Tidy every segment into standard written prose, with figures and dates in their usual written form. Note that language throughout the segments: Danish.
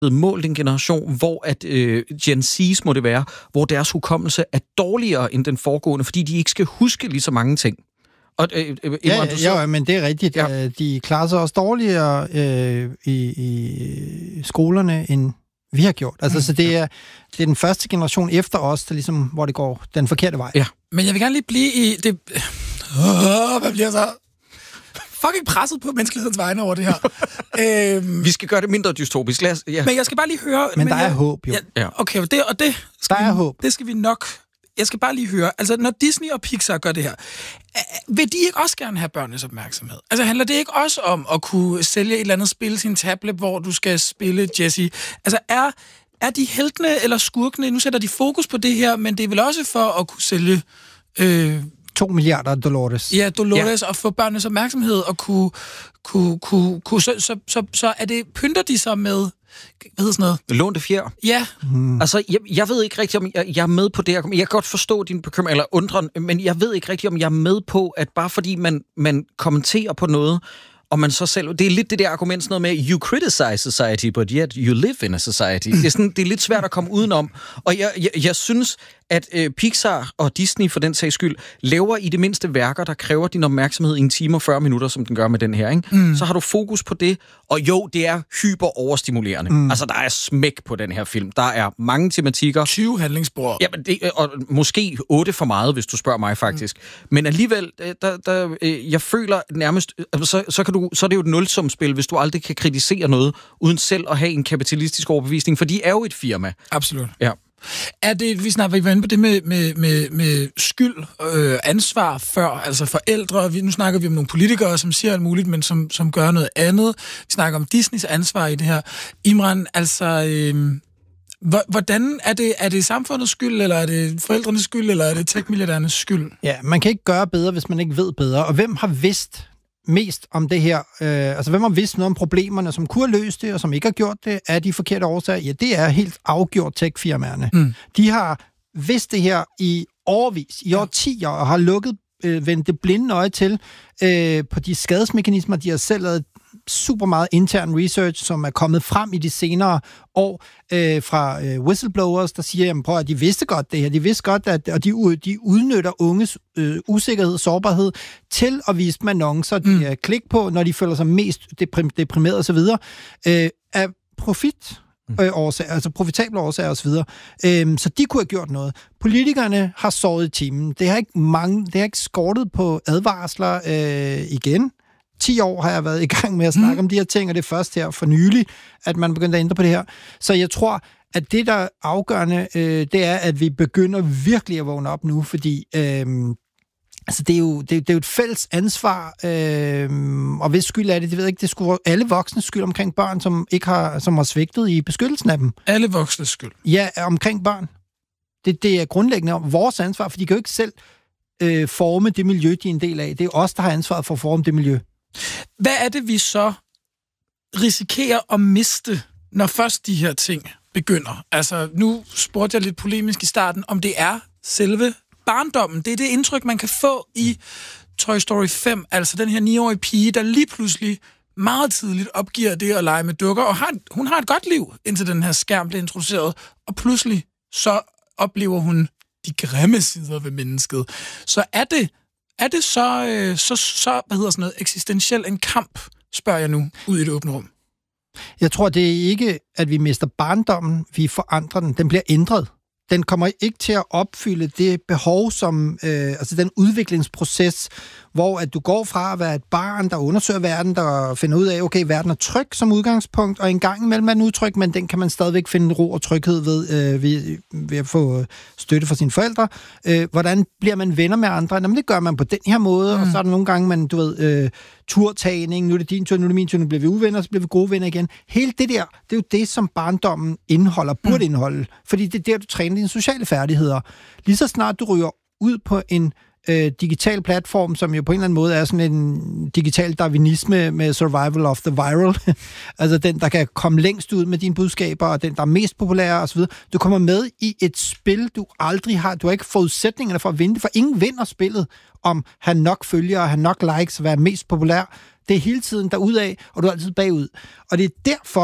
målt en generation, hvor at Gen Z's må det være, hvor deres hukommelse er dårligere end den foregående, fordi de ikke skal huske lige så mange ting. Og, ja, men det er rigtigt. Ja. De klarer sig også dårligere i skolerne, end vi har gjort. Altså, så det er den første generation efter os, der ligesom, hvor det går den forkerte vej. Ja. Men jeg vil gerne lige blive i det... hvad bliver så... fucking presset på menneskelighedens vegne over det her. Vi skal gøre det mindre dystopisk. Ja. Men jeg skal bare lige høre... Men der er håb, jo. Ja, okay, det skal vi nok... Jeg skal bare lige høre, altså når Disney og Pixar gør det her, vil de ikke også gerne have børnenes opmærksomhed? Altså handler det ikke også om at kunne sælge et eller andet spil til en tablet, hvor du skal spille Jessie? Altså er de heltene eller skurkene, nu sætter de fokus på det her, men det er vel også for at kunne sælge... 2 milliarder Dolores. Ja, Dolores, og få børnenes opmærksomhed, og så er det, pynter de sig med, hvad hedder sådan noget? Lånte fjer. Ja. Altså, jeg ved ikke rigtigt, om jeg er med på det. Jeg kan godt forstå din bekymring, eller undren, men jeg ved ikke rigtigt, om jeg er med på, at bare fordi man kommenterer på noget, og man så selv... Det er lidt det der argument, sådan noget med, you criticize society, but yet you live in a society. Det er lidt svært at komme udenom. Og jeg synes, at Pixar og Disney, for den sags skyld, laver i det mindste værker, der kræver din opmærksomhed i 1 time og 40 minutter, som den gør med den her. Ikke? Så har du fokus på det, og jo, det er hyper overstimulerende. Altså, der er smæk på den her film. Der er mange tematikker. 20 handlingsspor. Ja, og måske 8 for meget, hvis du spørger mig faktisk. Men alligevel, jeg føler nærmest... Så er det jo et nulsumspil, hvis du aldrig kan kritisere noget, uden selv at have en kapitalistisk overbevisning, for de er jo et firma. Absolut. Ja. Er det, vi var inde på det med skyld, ansvar før, altså forældre. Nu snakker vi om nogle politikere, som siger alt muligt, men som gør noget andet. Vi snakker om Disneys ansvar i det her. Imran, altså... hvordan er det samfundets skyld, eller er det forældrenes skyld, eller er det tech-milliardærernes skyld? Ja, man kan ikke gøre bedre, hvis man ikke ved bedre. Og hvem har vidst mest om det her? Altså, hvem har vidst noget om problemerne, som kunne have løst det, og som ikke har gjort det, af de forkerte årsager? Ja, det er helt afgjort tech-firmaerne. De har vidst det her i årevis, i årtier, og har vendt det blinde øje til på de skadesmekanismer. De har selv lavet super meget intern research, som er kommet frem i de senere år fra whistleblowers, der siger, jamen prøv at de vidste godt det her. De vidste godt, at og de udnytter unges usikkerhed og sårbarhed til at vise dem annoncer, de klik på, når de føler sig mest deprimeret osv. Af årsager, altså profitable årsager osv. Så de kunne have gjort noget. Politikerne har sovet i timen. Det har ikke skortet på advarsler igen. 10 år har jeg været i gang med at snakke om de her ting, og det er først her for nylig, at man begynder at ændre på det her. Så jeg tror, at det, der er afgørende, det er, at vi begynder virkelig at vågne op nu, fordi altså det er jo et fælles ansvar, og hvis skyld er det, det ved jeg ikke, det skulle alle voksnes skyld omkring børn, som har svigtet i beskyttelsen af dem. Alle voksnes skyld? Ja, omkring børn. Det er grundlæggende vores ansvar, for de kan jo ikke selv forme det miljø, de er en del af. Det er os, der har ansvaret for at forme det miljø. Hvad er det, vi så risikerer at miste, når først de her ting begynder? Altså, nu spurgte jeg lidt polemisk i starten, om det er selve barndommen. Det er det indtryk, man kan få i Toy Story 5. Altså den her 9-årige pige, der lige pludselig meget tidligt opgiver det at lege med dukker, og hun har et godt liv, indtil den her skærm bliver introduceret, og pludselig så oplever hun de grimme sider ved mennesket. Så er det så hvad hedder sådan noget, eksistentiel en kamp, spørger jeg nu, ud i det åbne rum? Jeg tror, det er ikke, at vi mister barndommen, vi forandrer den. Den bliver ændret. Den kommer ikke til at opfylde det behov, som altså den udviklingsproces, hvor at du går fra at være et barn, der undersøger verden, der finder ud af, okay, verden er tryg som udgangspunkt, og en gang imellem er den utryg, men den kan man stadigvæk finde ro og tryghed ved at få støtte fra sine forældre. Hvordan bliver man venner med andre? Jamen, det gør man på den her måde, og så er der nogle gange, man, turtagning, nu er det din tur, nu er det min tur, nu bliver vi uvenner, så bliver vi gode venner igen. Hele det der, det er jo det, som barndommen indeholder, burde indeholde, fordi det er der, du træner dine sociale færdigheder. Lige så snart du ryger ud på en digital platform, som jo på en eller anden måde er sådan en digital darwinisme med survival of the viral, altså den, der kan komme længst ud med dine budskaber, og den, der er mest populær osv. Du kommer med i et spil, du aldrig har. Du har ikke forudsætningerne for at vinde det, for ingen vinder spillet om have nok følgere, have nok likes, være mest populær. Det er hele tiden derudad, og du er altid bagud. Og det er derfor,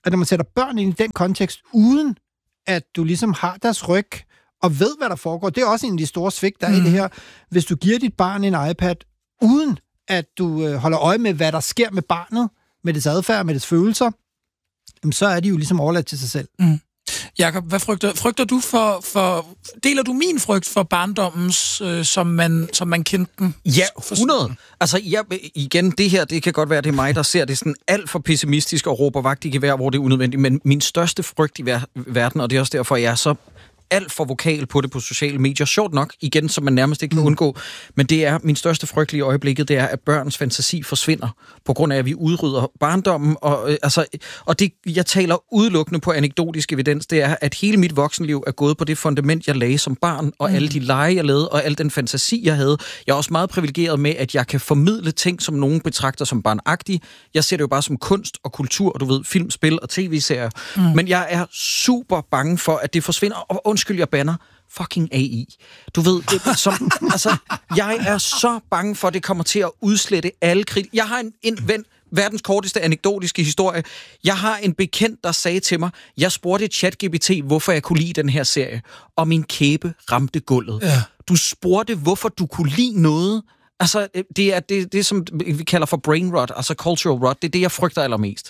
at når man sætter børn ind i den kontekst, uden at du ligesom har deres ryg, og ved, hvad der foregår, det er også en af de store svigt, der er i det her. Hvis du giver dit barn en iPad, uden at du holder øje med, hvad der sker med barnet, med dets adfærd, med dets følelser, så er de jo ligesom overladt til sig selv. Jakob, hvad frygter du for... Deler du min frygt for barndommens, som man kendte den? Ja, 100. Altså, igen, det her, det kan godt være, det er mig, der ser det sådan alt for pessimistisk og råber vagt i gevær, hvor det er unødvendigt, men min største frygt i verden, og det er også derfor, jeg er så alt for vokal på det på sociale medier. Sjovt nok, igen, som man nærmest ikke kan undgå. Men det er min største frygt i øjeblikket, det er, at børns fantasi forsvinder, på grund af, at vi udrydder barndommen. Og det, jeg taler udelukkende på anekdotisk evidens, det er, at hele mit voksenliv er gået på det fundament, jeg lagde som barn, og alle de lege, jeg lavede, og al den fantasi, jeg havde. Jeg er også meget privilegeret med, at jeg kan formidle ting, som nogen betragter som barnagtige. Jeg ser det jo bare som kunst og kultur, du ved, film, spil og tv-serier. Men jeg er super bange for, at det forsvinder, og undskyld, jeg banner, fucking AI. Du ved, jeg er så bange for, at det kommer til at udslette alle kritik. Jeg har en ven, verdens korteste anekdotiske historie. Jeg har en bekendt, der sagde til mig, jeg spurgte ChatGPT, hvorfor jeg kunne lide den her serie, og min kæbe ramte gulvet. Ja. Du spurgte, hvorfor du kunne lide noget. Altså, det er det, som vi kalder for brain rot, altså cultural rot. Det er det, jeg frygter allermest.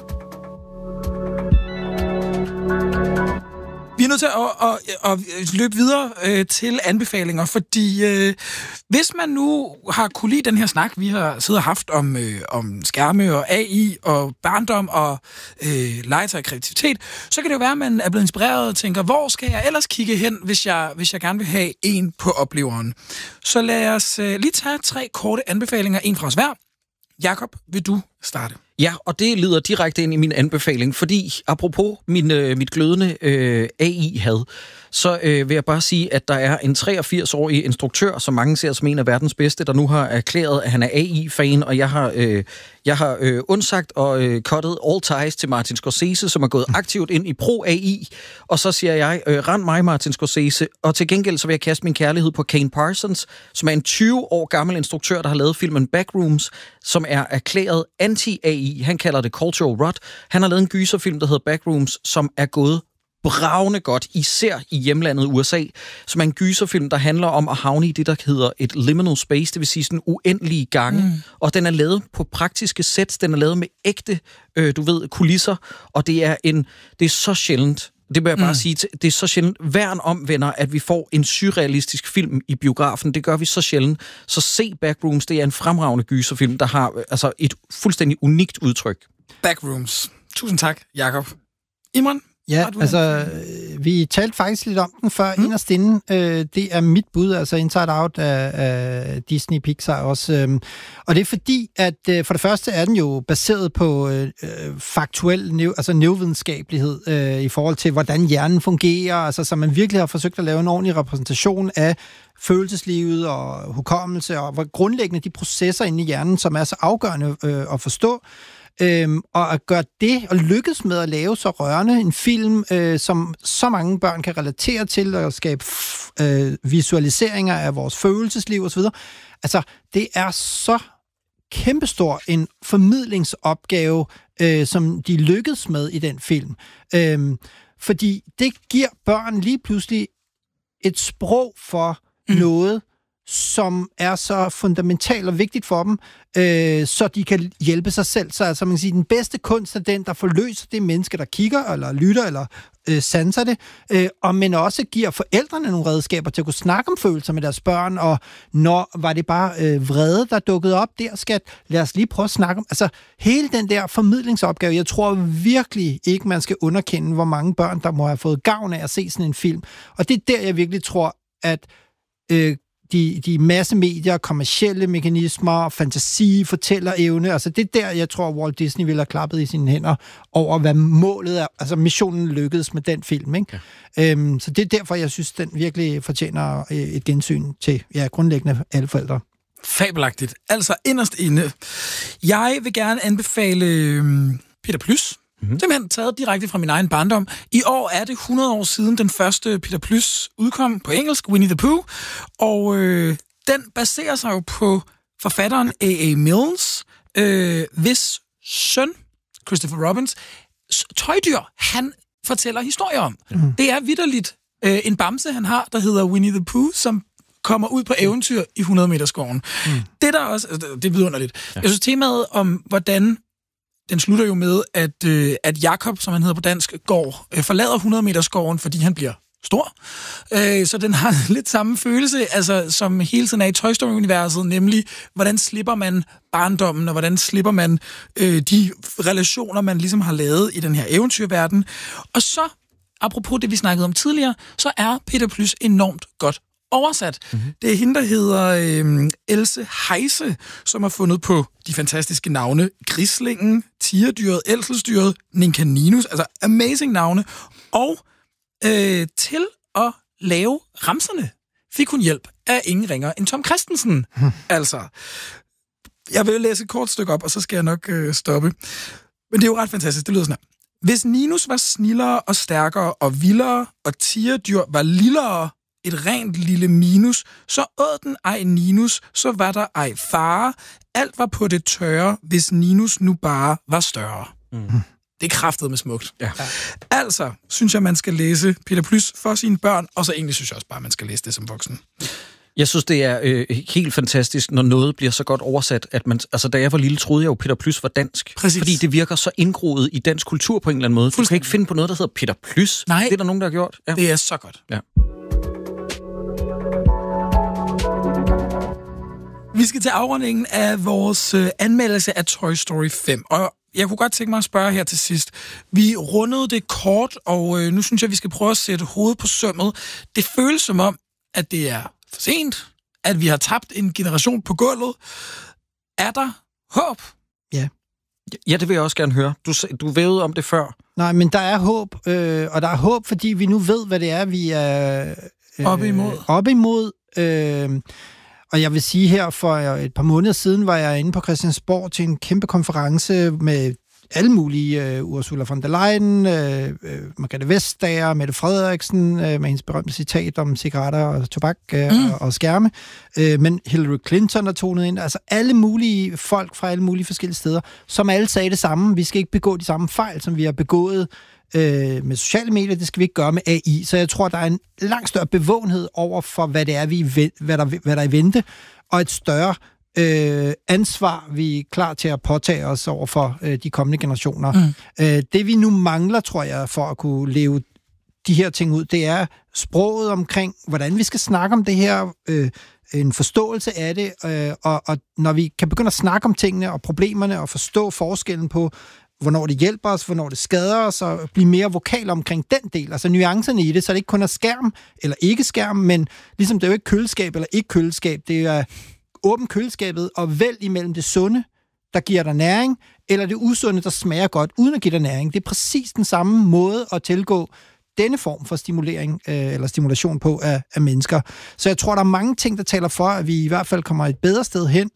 Vi er nødt til at løbe videre til anbefalinger, fordi hvis man nu har kunne lide den her snak, vi har siddet og haft om skærme og AI og barndom og legetøj og kreativitet, så kan det jo være, at man er blevet inspireret og tænker, hvor skal jeg ellers kigge hen, hvis jeg gerne vil have en på opleveren. Så lad os lige tage 3 korte anbefalinger, en fra os hver. Jakob, vil du starte? Ja, og det leder direkte ind i min anbefaling, fordi apropos mit glødende AI-had, så vil jeg bare sige, at der er en 83-årig instruktør, som mange ser som en af verdens bedste, der nu har erklæret, at han er AI-fan, og jeg har undsagt og cuttet all ties til Martin Scorsese, som er gået aktivt ind i pro-AI, og så siger jeg, rend mig, Martin Scorsese, og til gengæld så vil jeg kaste min kærlighed på Kane Parsons, som er en 20 år gammel instruktør, der har lavet filmen Backrooms, som er erklæret anti-AI. Han kalder det cultural rot. Han har lavet en gyserfilm, der hedder Backrooms, som er gået bravende godt, især i hjemlandet USA, som er en gyserfilm, der handler om at havne i det, der hedder et liminal space, det vil sige sådan uendelige gange, og den er lavet på praktiske sæt, den er lavet med ægte, kulisser, og det er så sjældent. Det vil jeg bare sige, det er så sjældent. Værn om, venner, at vi får en surrealistisk film i biografen. Det gør vi så sjældent. Så se Backrooms, det er en fremragende gyserfilm, der har altså et fuldstændig unikt udtryk. Backrooms. Tusind tak, Jakob. Imran? Ja, altså, vi talte faktisk lidt om den før inderst inde. Det er mit bud, altså Inside Out af Disney Pixar også. Og det er fordi, at for det første er den jo baseret på faktuel, neurovidenskabelighed i forhold til, hvordan hjernen fungerer, altså så man virkelig har forsøgt at lave en ordentlig repræsentation af følelseslivet og hukommelse, og hvor grundlæggende de processer inde i hjernen, som er så afgørende at forstå. Og at gøre det, og lykkes med at lave så rørende en film, som så mange børn kan relatere til, og skabe visualiseringer af vores følelsesliv osv. Altså, det er så kæmpestor en formidlingsopgave, som de lykkes med i den film. Fordi det giver børn lige pludselig et sprog for noget, som er så fundamentalt og vigtigt for dem, så de kan hjælpe sig selv. Så altså, man kan sige, den bedste kunst er den, der forløser det menneske, der kigger, eller lytter, eller sanser det, men også giver forældrene nogle redskaber til at kunne snakke om følelser med deres børn, og når var det bare vrede, der dukkede op der, skat, lad os lige prøve at snakke om, altså hele den der formidlingsopgave, jeg tror virkelig ikke, man skal underkende, hvor mange børn, der må have fået gavn af at se sådan en film. Og det er der, jeg virkelig tror, at de masse medier, kommercielle mekanismer, fantasi, fortællerevne, altså det er der, jeg tror, Walt Disney ville have klappet i sine hænder over, hvad målet er. Altså missionen lykkedes med den film, ikke? Ja. Så det er derfor, jeg synes, den virkelig fortjener et gensyn til, grundlæggende alle forældre. Fabelagtigt. Altså inderst inde. Jeg vil gerne anbefale Peter Plys. Simpelthen taget direkte fra min egen barndom. I år er det 100 år siden den første Peter Plys udkom på engelsk, Winnie the Pooh, og den baserer sig jo på forfatteren A.A. Milnes, hvis søn, Christopher Robin, tøjdyr, han fortæller historier om. Det er vitterligt en bamse, han har, der hedder Winnie the Pooh, som kommer ud på eventyr i 100-meterskoven. Det der også, det er vidunderligt. Jeg synes, temaet om, hvordan den slutter jo med, at Jakob, som han hedder på dansk, forlader 100-meterskoven, fordi han bliver stor. Så den har lidt samme følelse, altså, som hele tiden er i Toy Story-universet, nemlig, hvordan slipper man barndommen, og hvordan slipper man de relationer, man ligesom har lavet i den her eventyrverden. Og så, apropos det, vi snakkede om tidligere, så er Peter Plys enormt godt oversat. Det er hende, der hedder Else Heise, som har fundet på de fantastiske navne Grislingen, Tigerdyret, Ædselsdyret, Ninkaninus, altså amazing navne, og til at lave ramserne fik hun hjælp af ingen ringer end Tom Christensen. Altså, jeg vil læse et kort stykke op, og så skal jeg nok stoppe. Men det er jo ret fantastisk, det lyder sådan her. Hvis Ninus var snillere og stærkere og vildere, og Tigerdyr var lillere, et rent lille minus, så åd den ej Ninus, så var der ej fare. Alt var på det tørre, hvis Ninus nu bare var større. Det er kraftet med smukt. Ja. Altså, synes jeg, man skal læse Peter Plys for sine børn, og så egentlig synes jeg også bare, man skal læse det som voksen. Jeg synes, det er helt fantastisk, når noget bliver så godt oversat, at man... Altså, da jeg var lille, troede jeg jo, Peter Plys var dansk. Præcis. Fordi det virker så indgroet i dansk kultur på en eller anden måde. Du kan ikke finde på noget, der hedder Peter Plys. Nej. Det er der nogen, der har gjort. Ja. Det er så godt. Ja. Vi skal til afrundingen af vores anmeldelse af Toy Story 5, og jeg kunne godt tænke mig at spørge her til sidst. Vi rundede det kort, og nu synes jeg, vi skal prøve at sætte hovedet på sømmet. Det føles som om, at det er for sent, at vi har tabt en generation på gulvet. Er der håb? Ja. Ja, det vil jeg også gerne høre. Du vævede om det før. Nej, men der er håb, og der er håb, fordi vi nu ved, hvad det er, vi er oppe imod. Og jeg vil sige her, for et par måneder siden var jeg inde på Christiansborg til en kæmpe konference med alle mulige, Ursula von der Leyen, Margrethe Vestager, Mette Frederiksen, med hendes berømte citat om cigaretter og tobak og skærme, men Hillary Clinton er tonet ind, altså alle mulige folk fra alle mulige forskellige steder, som alle sagde det samme. Vi skal ikke begå de samme fejl, som vi har begået med sociale medier, det skal vi ikke gøre med AI. Så jeg tror, der er en langt større bevågenhed over for, hvad det er, hvad der er i vente, og et større ansvar, vi er klar til at påtage os over for de kommende generationer. Det vi nu mangler, tror jeg, for at kunne leve de her ting ud, det er sproget omkring, hvordan vi skal snakke om det her, en forståelse af det, og når vi kan begynde at snakke om tingene og problemerne og forstå forskellen på, hvornår det hjælper os, hvornår det skader os, og blive mere vokal omkring den del, altså nuancerne i det, så det ikke kun er skærm eller ikke skærm, men ligesom det er jo ikke køleskab eller ikke køleskab, det er åbent køleskabet og vælg imellem det sunde, der giver dig næring, eller det usunde, der smager godt, uden at give dig næring. Det er præcis den samme måde at tilgå denne form for stimulering eller stimulation på af mennesker. Så jeg tror, der er mange ting, der taler for, at vi i hvert fald kommer et bedre sted hen.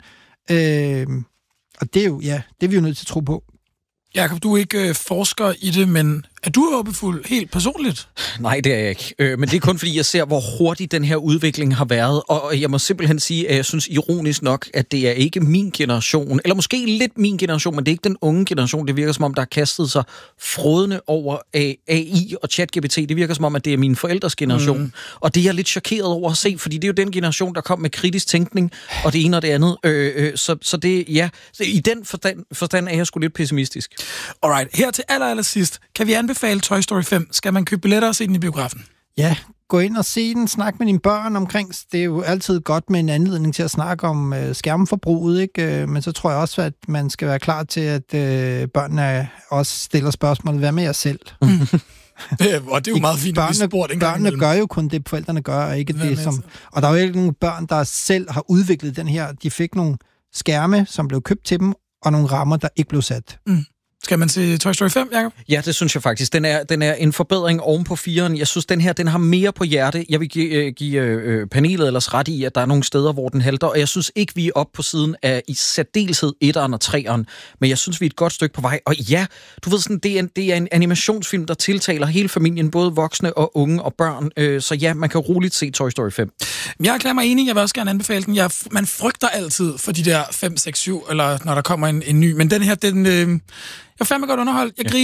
Og det er jo, ja, det er vi jo nødt til at tro på. Jakob, du er ikke forsker i det, men er du håbefuld helt personligt? Nej, det er jeg ikke. Men det er kun fordi, jeg ser, hvor hurtigt den her udvikling har været. Og jeg må simpelthen sige, at jeg synes ironisk nok, at det er ikke min generation, eller måske lidt min generation, men det er ikke den unge generation. Det virker som om, der har kastet sig frådende over AI og ChatGPT. Det virker som om, at det er min forældres generation. Og det er jeg lidt chokeret over at se, fordi det er jo den generation, der kom med kritisk tænkning, og det ene og det andet. Så det, ja, i den forstand er jeg sgu lidt pessimistisk. Alright, her til allersidst, kan vi anbefale Toy Story 5? Skal man købe billetter og se den i biografen? Ja, gå ind og se den, snak med dine børn omkring. Det er jo altid godt med en anledning til at snakke om skærmforbruget, ikke? Men så tror jeg også, at man skal være klar til, at børnene også stiller spørgsmål. Hvad med jer selv? Og det er jo meget fint, at vi spurgte en gang børnene gør jo kun det, forældrene gør, og ikke det, som... Og der er jo ikke nogle børn, der selv har udviklet den her. De fik nogle skærme, som blev købt til dem, og nogle rammer, der ikke blev sat. Skal man se Toy Story 5, Jacob? Ja, det synes jeg faktisk. Den er en forbedring oven på 4'eren. Jeg synes, den her den har mere på hjerte. Jeg vil give panelet ellers ret i, at der er nogle steder, hvor den halter. Og jeg synes ikke, vi er oppe på siden af i særdeleshed 1'eren og 3'eren. Men jeg synes, vi er et godt stykke på vej. Og ja, du ved sådan, det er en animationsfilm, der tiltaler hele familien, både voksne og unge og børn. Så ja, man kan roligt se Toy Story 5. Jeg erklærer mig enig. Jeg vil også gerne anbefale den. Man frygter altid for de der 5, 6, 7, eller når der kommer en ny. Men den her, jeg var fandme godt underholdt. Jeg grinede.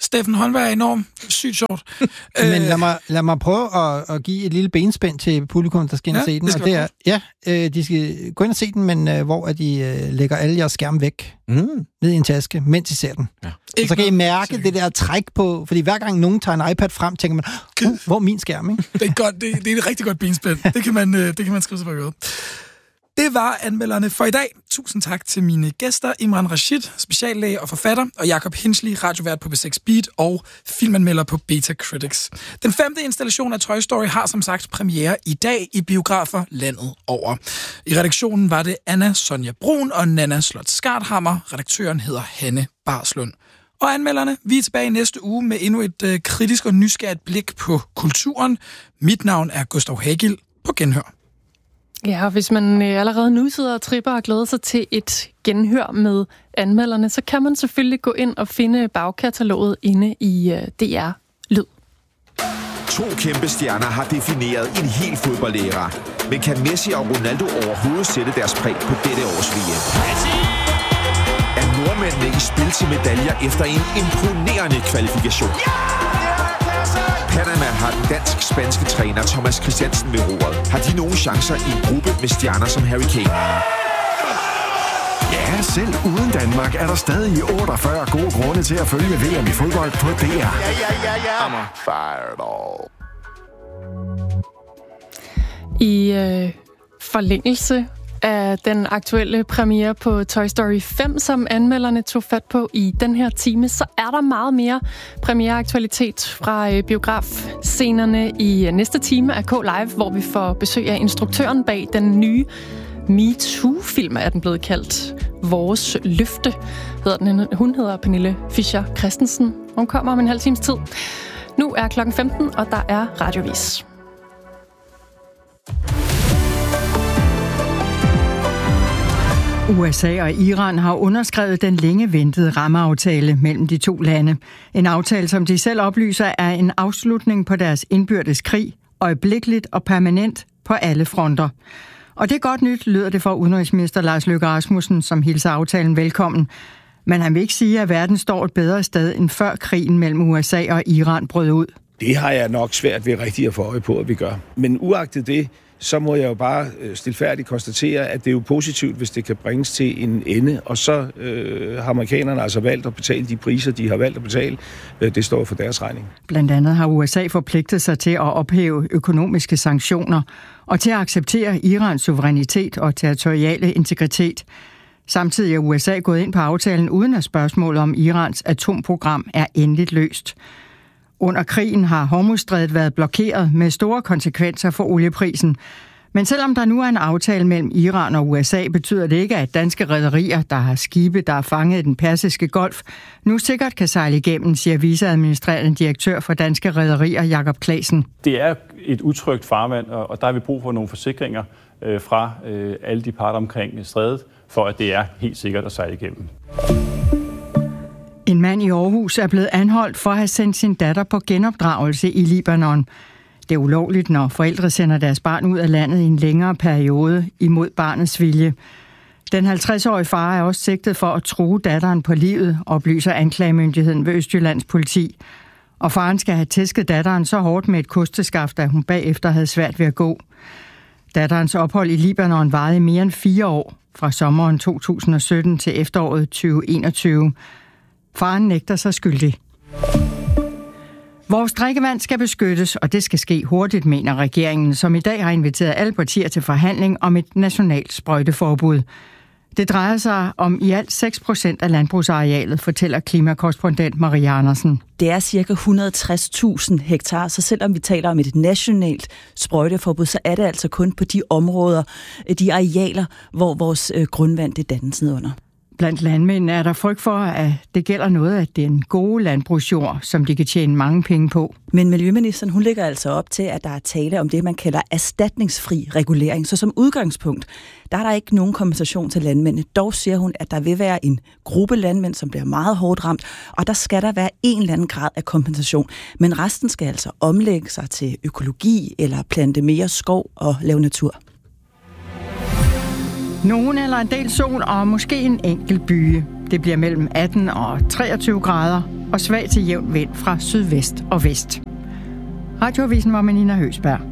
Steffen Holmberg er enormt sygt sjovt. Men lad mig prøve at give et lille benspænd til publikum, der skal ind og se den. Og det er, de skal gå ind og se den, men hvor de lægger alle jeres skærme væk ned i en taske, mens I ser den. Ja. Og så kan I mærke det der træk på, fordi hver gang nogen tager en iPad frem, tænker man, hvor er min skærm, ikke? Det er godt, det er et rigtig godt benspænd. Det kan man skrive sig på godt. Det var anmelderne for i dag. Tusind tak til mine gæster, Imran Rashid, speciallæge og forfatter, og Jacob Hinsley, radiovært på B6 Beat og filmanmelder på Beta Critics. Den 5. installation af Toy Story har som sagt premiere i dag i biografer landet over. I redaktionen var det Anna Sonja Brun og Nanna Slot Skarthammer. Redaktøren hedder Hanne Barslund. Og anmelderne, vi er tilbage næste uge med endnu et kritisk og nysgerrigt blik på kulturen. Mit navn er Gustav Hagil. På genhør. Ja, og hvis man allerede nu sidder og tripper og glæder sig til et genhør med anmelderne, så kan man selvfølgelig gå ind og finde bagkataloget inde i DR Lyd. 2 kæmpe stjerner har defineret en hel fodboldæra. Men kan Messi og Ronaldo overhovedet sætte deres præg på dette års VM? Er nordmændene i spil til medaljer efter en imponerende kvalifikation? Panama har den dansk-spanske træner Thomas Christiansen ved roret. Har de nogen chancer i en gruppe med stjerner som Harry Kane? Ja, selv uden Danmark er der stadig 48 gode grunde til at følge VM i fodbold på DR. Ja. I'm a fireball. I forlængelse af den aktuelle premiere på Toy Story 5, som anmelderne tog fat på i den her time, så er der meget mere premiereaktualitet fra biografscenerne i næste time af K-Live, hvor vi får besøg af instruktøren bag den nye MeToo-film, er den blevet kaldt. Vores Løfte hedder den. Hun hedder Pernille Fischer Christensen. Hun kommer om en halv times tid. Nu er klokken 15, og der er radiovis. USA og Iran har underskrevet den længe ventede rammeaftale mellem de to lande. En aftale, som de selv oplyser, er en afslutning på deres indbyrdes krig, øjeblikkeligt og permanent på alle fronter. Og det er godt nyt, lyder det fra udenrigsminister Lars Løkke Rasmussen, som hilser aftalen velkommen. Men han vil ikke sige, at verden står et bedre sted end før krigen mellem USA og Iran brød ud. Det har jeg nok svært ved rigtigt at få øje på, at vi gør. Men uagtet det, så må jeg jo bare stilfærdigt konstatere, at det er jo positivt, hvis det kan bringes til en ende. Og så har amerikanerne altså valgt at betale de priser, de har valgt at betale. Det står for deres regning. Blandt andet har USA forpligtet sig til at ophæve økonomiske sanktioner og til at acceptere Irans suverænitet og territoriale integritet. Samtidig er USA gået ind på aftalen uden at spørgsmålet om Irans atomprogram er endeligt løst. Under krigen har Hormuzstrædet været blokeret med store konsekvenser for olieprisen. Men selvom der nu er en aftale mellem Iran og USA, betyder det ikke, at danske rederier, der har skibe, der er fanget i den persiske golf, nu sikkert kan sejle igennem, siger viceadministrerende direktør for danske rederier, Jakob Claesen. Det er et utrygt farvand, og der har vi brug for nogle forsikringer fra alle de parter omkring strædet, for at det er helt sikkert at sejle igennem. En mand i Aarhus er blevet anholdt for at have sendt sin datter på genopdragelse i Libanon. Det er ulovligt, når forældre sender deres barn ud af landet i en længere periode imod barnets vilje. Den 50-årige far er også sigtet for at true datteren på livet, oplyser anklagemyndigheden ved Østjyllands politi. Og faren skal have tæsket datteren så hårdt med et kosteskaft, at hun bagefter havde svært ved at gå. Datterens ophold i Libanon varede i mere end 4 år, fra sommeren 2017 til efteråret 2021. Faren nægter sig skyldig. Vores drikkevand skal beskyttes, og det skal ske hurtigt, mener regeringen, som i dag har inviteret alle partier til forhandling om et nationalt sprøjteforbud. Det drejer sig om i alt 6% af landbrugsarealet, fortæller klimakorrespondent Maria Andersen. Det er ca. 160.000 hektar, så selvom vi taler om et nationalt sprøjteforbud, så er det altså kun på de områder, de arealer, hvor vores grundvand det dannes nedunder. Blandt landmændene er der frygt for, at det gælder noget af den gode landbrugsjord, som de kan tjene mange penge på. Men miljøministeren, hun lægger altså op til, at der er tale om det, man kalder erstatningsfri regulering. Så som udgangspunkt, der er der ikke nogen kompensation til landmændene. Dog siger hun, at der vil være en gruppe landmænd, som bliver meget hårdt ramt, og der skal der være en eller anden grad af kompensation. Men resten skal altså omlægge sig til økologi eller plante mere skov og lave natur. Nogen eller en del sol og måske en enkelt byge. Det bliver mellem 18 og 23 grader. og svag til jævn vind fra sydvest og vest. Radioavisen var med Nina Høsberg.